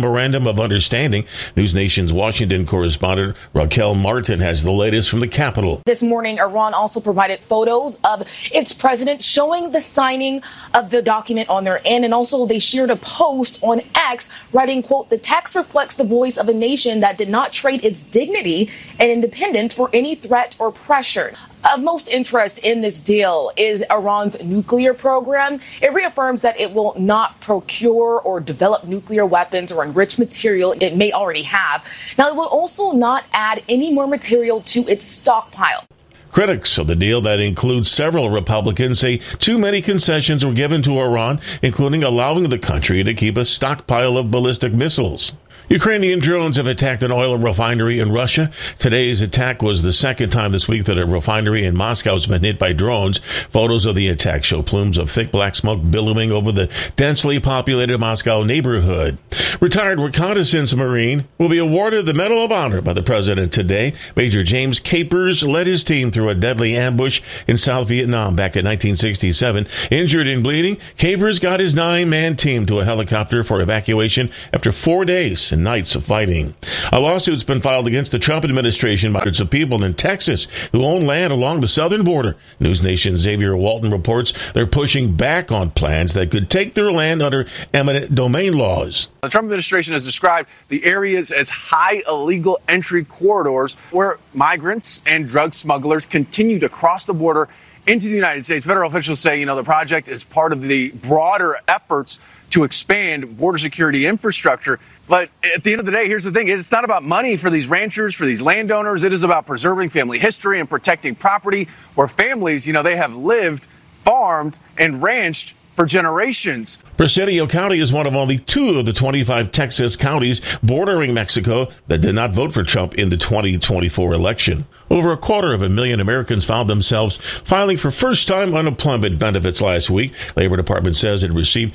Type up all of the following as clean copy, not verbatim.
memorandum of understanding. News Nation's Washington correspondent Raquel Martin has the latest from the Capitol. This morning, Iran also provided photos of its president showing the signing of the document on their end. And also they shared a post on X writing, quote, "The text reflects the voice of a nation that did not trade its dignity and independence for any threat or pressure." Of most interest in this deal is Iran's nuclear program. It reaffirms that it will not procure or develop nuclear weapons or enrich material it may already have. Now, it will also not add any more material to its stockpile. Critics of the deal that includes several Republicans say too many concessions were given to Iran, including allowing the country to keep a stockpile of ballistic missiles. Ukrainian drones have attacked an oil refinery in Russia. Today's attack was the second time this week that a refinery in Moscow has been hit by drones. Photos of the attack show plumes of thick black smoke billowing over the densely populated Moscow neighborhood. Retired reconnaissance Marine will be awarded the Medal of Honor by the president today. Major James Capers led his team through a deadly ambush in South Vietnam back in 1967. Injured and bleeding, Capers got his 9-man team to a helicopter for evacuation after 4 days and nights of fighting. A lawsuit's been filed against the Trump administration by hundreds of people in Texas who own land along the southern border. News Nation's Xavier Walton reports they're pushing back on plans that could take their land under eminent domain laws. The Trump administration has described the areas as high illegal entry corridors where migrants and drug smugglers continue to cross the border into the United States. Federal officials say, the project is part of the broader efforts to expand border security infrastructure. But at the end of the day, here's the thing. It's not about money for these ranchers, for these landowners. It is about preserving family history and protecting property where families, they have lived, farmed, and ranched for generations. Presidio County is one of only 2 of the 25 Texas counties bordering Mexico that did not vote for Trump in the 2024 election. Over 250,000 Americans found themselves filing for first-time unemployment benefits last week. Labor Department says it received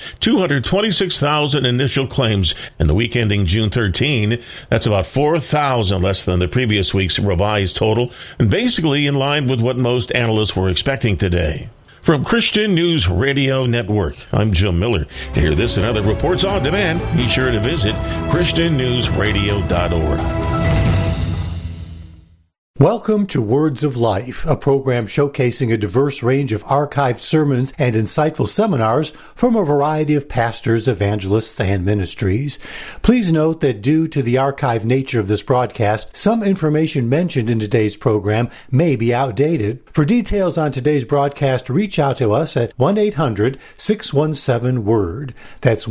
226,000 initial claims in the week ending June 13. That's about 4,000 less than the previous week's revised total, and basically in line with what most analysts were expecting today. From Christian News Radio Network, I'm Jim Miller. To hear this and other reports on demand, be sure to visit ChristianNewsRadio.org. Welcome to Words of Life, a program showcasing a diverse range of archived sermons and insightful seminars from a variety of pastors, evangelists, and ministries. Please note that due to the archived nature of this broadcast, some information mentioned in today's program may be outdated. For details on today's broadcast, reach out to us at 1-800-617-WORD. That's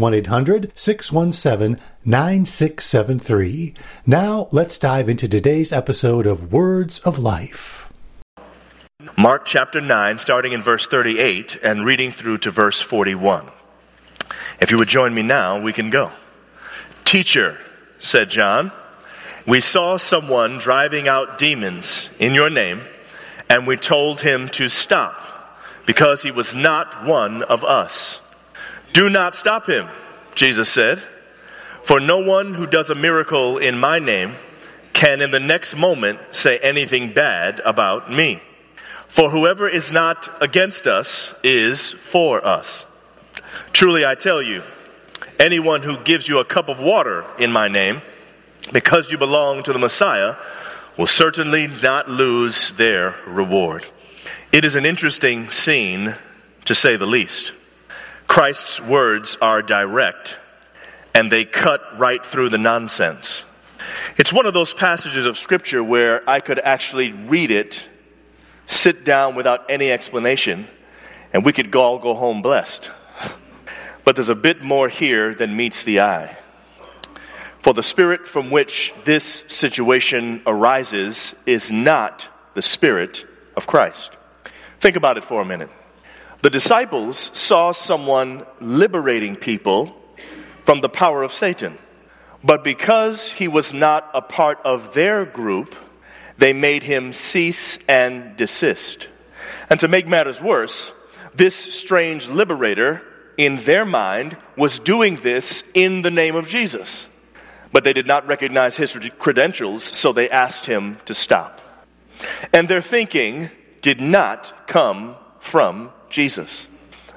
1-800-617-9673. Now, let's dive into today's episode of Words of Life. Mark chapter 9, starting in verse 38 and reading through to verse 41. If you would join me now, we can go. "Teacher," said John, "we saw someone driving out demons in your name, and we told him to stop, because he was not one of us." "Do not stop him," Jesus said. "For no one who does a miracle in my name can in the next moment say anything bad about me. For whoever is not against us is for us. Truly I tell you, anyone who gives you a cup of water in my name, because you belong to the Messiah, will certainly not lose their reward." It is an interesting scene, to say the least. Christ's words are direct, and they cut right through the nonsense. It's one of those passages of Scripture where I could actually read it, sit down without any explanation, and we could all go home blessed. But there's a bit more here than meets the eye. For the spirit from which this situation arises is not the Spirit of Christ. Think about it for a minute. The disciples saw someone liberating people from the power of Satan. But because he was not a part of their group, they made him cease and desist. And to make matters worse, this strange liberator, in their mind, was doing this in the name of Jesus. But they did not recognize his credentials, so they asked him to stop. And their thinking did not come from Jesus.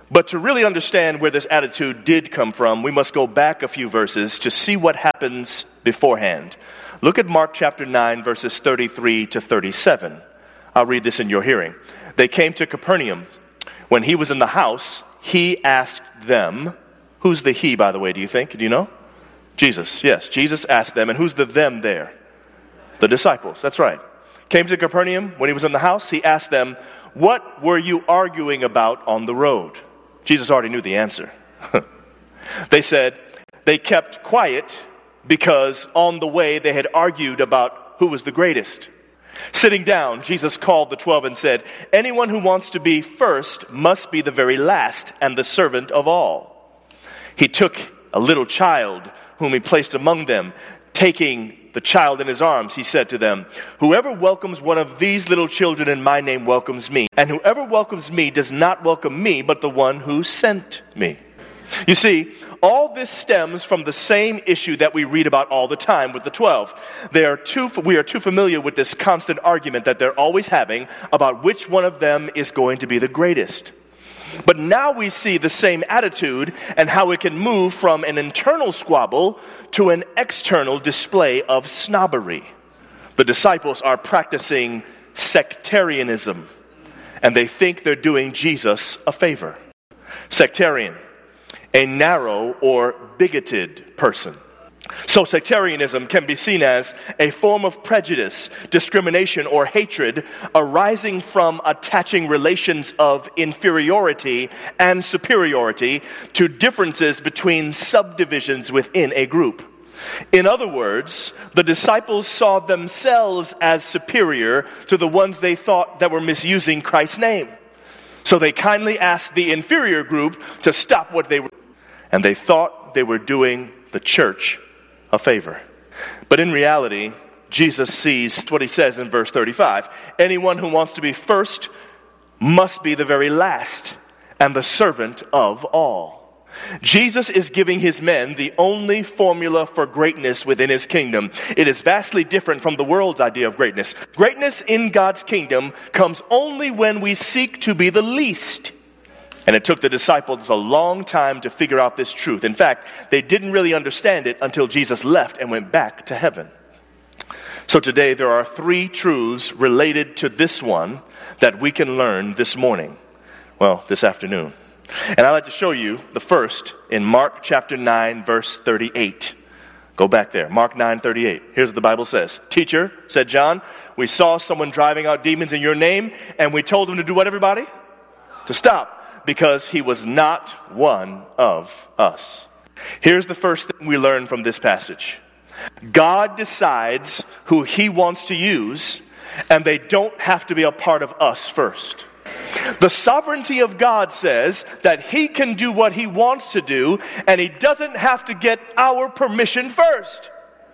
But to really understand where this attitude did come from, we must go back a few verses to see what happens beforehand. Look at Mark chapter 9, verses 33 to 37. I'll read this in your hearing. They came to Capernaum. When he was in the house, he asked them, who's the he, by the way, do you think? Do you know? Jesus, yes. Jesus asked them, and who's the them there? The disciples, that's right. Came to Capernaum. When he was in the house, he asked them, what were you arguing about on the road? Jesus already knew the answer. They said they kept quiet because on the way they had argued about who was the greatest. Sitting down, Jesus called the 12 and said, anyone who wants to be first must be the very last and the servant of all. He took a little child whom he placed among them. Taking the child in his arms, he said to them, whoever welcomes one of these little children in my name welcomes me. And whoever welcomes me does not welcome me, but the one who sent me. You see, all this stems from the same issue that we read about all the time with the 12. We are too familiar with this constant argument that they're always having about which one of them is going to be the greatest. But now we see the same attitude and how it can move from an internal squabble to an external display of snobbery. The disciples are practicing sectarianism, and they think they're doing Jesus a favor. Sectarian, a narrow or bigoted person. So sectarianism can be seen as a form of prejudice, discrimination, or hatred arising from attaching relations of inferiority and superiority to differences between subdivisions within a group. In other words, the disciples saw themselves as superior to the ones they thought that were misusing Christ's name. So they kindly asked the inferior group to stop what they were doing, and they thought they were doing the church a favor. But in reality, Jesus sees what he says in verse 35. Anyone who wants to be first must be the very last and the servant of all. Jesus is giving his men the only formula for greatness within his kingdom. It is vastly different from the world's idea of greatness. Greatness in God's kingdom comes only when we seek to be the least. And it took the disciples a long time to figure out this truth. In fact, they didn't really understand it until Jesus left and went back to heaven. So today there are 3 truths related to this one that we can learn this morning. Well, this afternoon. And I'd like to show you the first in Mark chapter 9, verse 38. Go back there. Mark 9:38. Here's what the Bible says. Teacher, said John, we saw someone driving out demons in your name, and we told him to do what, everybody? To stop. Because he was not one of us. Here's the first thing we learn from this passage. God decides who he wants to use, and they don't have to be a part of us first. The sovereignty of God says that he can do what he wants to do, and he doesn't have to get our permission first.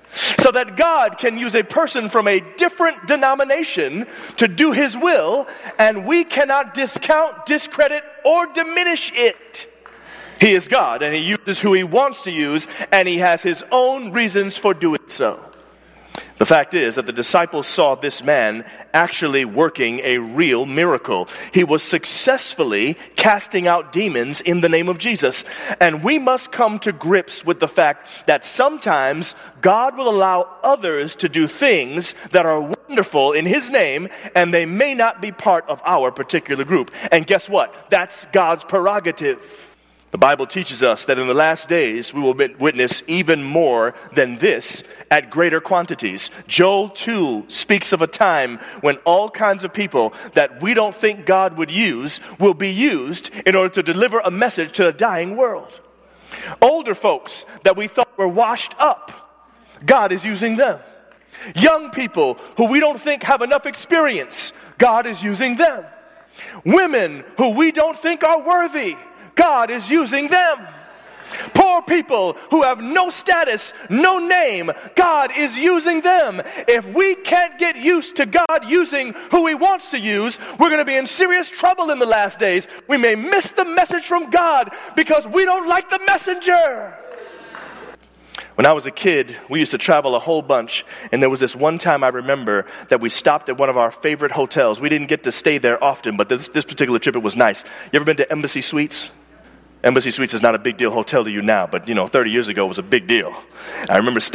So that God can use a person from a different denomination to do his will, and we cannot discount, discredit, or diminish it. He is God, and he uses who he wants to use, and he has his own reasons for doing so. The fact is that the disciples saw this man actually working a real miracle. He was successfully casting out demons in the name of Jesus. And we must come to grips with the fact that sometimes God will allow others to do things that are wonderful in his name, and they may not be part of our particular group. And guess what? That's God's prerogative. The Bible teaches us that in the last days we will witness even more than this at greater quantities. Joel 2 speaks of a time when all kinds of people that we don't think God would use will be used in order to deliver a message to a dying world. Older folks that we thought were washed up, God is using them. Young people who we don't think have enough experience, God is using them. Women who we don't think are worthy, God is using them. Poor people who have no status, no name, God is using them. If we can't get used to God using who he wants to use, we're going to be in serious trouble in the last days. We may miss the message from God because we don't like the messenger. When I was a kid, we used to travel a whole bunch, and there was this one time I remember that we stopped at one of our favorite hotels. We didn't get to stay there often, but this particular trip, it was nice. You ever been to Embassy Suites? Embassy Suites is not a big deal hotel to you now, but 30 years ago it was a big deal. I remember